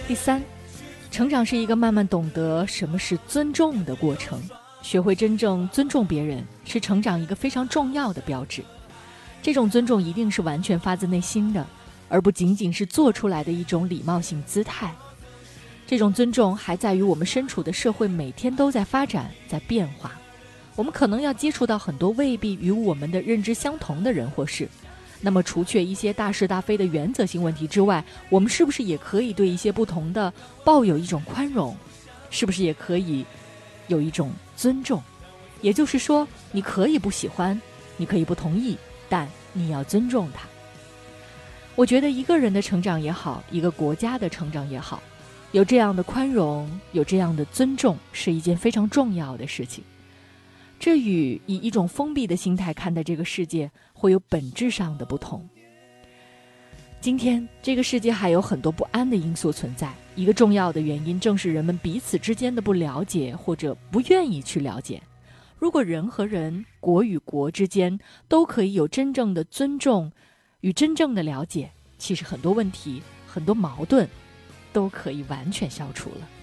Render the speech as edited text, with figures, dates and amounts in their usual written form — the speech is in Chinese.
第三，成长是一个慢慢懂得什么是尊重的过程，学会真正尊重别人是成长一个非常重要的标志。这种尊重一定是完全发自内心的，而不仅仅是做出来的一种礼貌性姿态。这种尊重还在于我们身处的社会每天都在发展，在变化。我们可能要接触到很多未必与我们的认知相同的人或事，那么除却一些大是大非的原则性问题之外，我们是不是也可以对一些不同的抱有一种宽容？是不是也可以有一种尊重？也就是说，你可以不喜欢，你可以不同意，但你要尊重它。我觉得一个人的成长也好，一个国家的成长也好，有这样的宽容，有这样的尊重，是一件非常重要的事情。这与以一种封闭的心态看待这个世界会有本质上的不同。今天这个世界还有很多不安的因素存在，一个重要的原因正是人们彼此之间的不了解或者不愿意去了解。如果人和人、国与国之间都可以有真正的尊重与真正的了解，其实很多问题、很多矛盾都可以完全消除了。